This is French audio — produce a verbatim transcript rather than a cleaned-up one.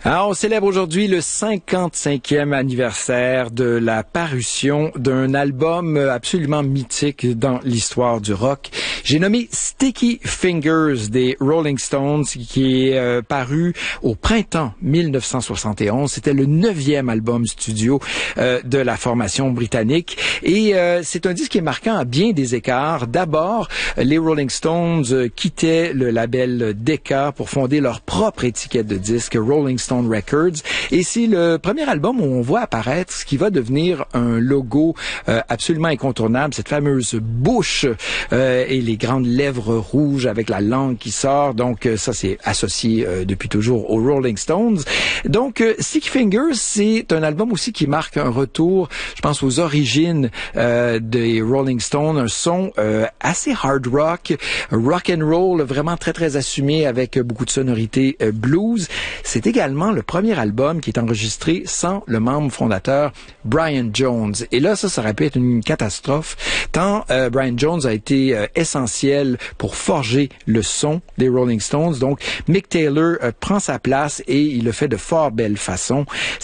Alors, on célèbre aujourd'hui le cinquante-cinquième anniversaire de la parution d'un album absolument mythique dans l'histoire du rock. J'ai nommé Sticky Fingers des Rolling Stones, qui est euh, paru au printemps mille neuf cent soixante et onze. C'était le neuvième album studio euh, de la formation britannique. Et euh, c'est un disque qui est marquant à bien des écarts. D'abord, les Rolling Stones euh, quittaient le label Decca pour fonder leur propre étiquette de disque, Rolling Stone Records. Et c'est le premier album où on voit apparaître ce qui va devenir un logo euh, absolument incontournable, cette fameuse bouche euh, et les grandes lèvres rouges avec la langue qui sort. Donc euh, ça, c'est associé euh, depuis toujours aux Rolling Stones. Donc euh, Sticky Fingers, c'est un album aussi qui marque un retour, je pense, aux origines euh, des Rolling Stones, un son euh, assez hard rock, rock and roll, vraiment très très assumé avec beaucoup de sonorités euh, blues. C'est également le premier album qui est enregistré sans le membre fondateur Brian Jones. Et là, ça, ça aurait pu être une catastrophe, tant euh, Brian Jones a été euh, essentiel pour forger le son des Rolling Stones. Donc, Mick Taylor euh, prend sa place et il le fait de fort belle façon.